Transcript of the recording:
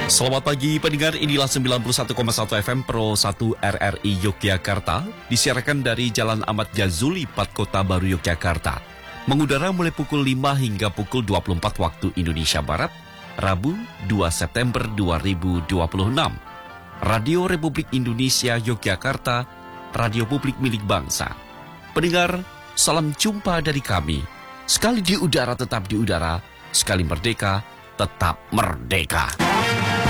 Selamat pagi pendengar, inilah 91,1 FM Pro 1 RRI Yogyakarta, disiarkan dari Jalan Ahmad Ghazali, Kota Baru Yogyakarta. Mengudara mulai pukul 5 hingga pukul 24 waktu Indonesia Barat, Rabu 2 September 2026. Radio Republik Indonesia Yogyakarta, radio publik milik bangsa. Pendengar, salam jumpa dari kami. Sekali di udara tetap di udara, sekali merdeka tetap merdeka.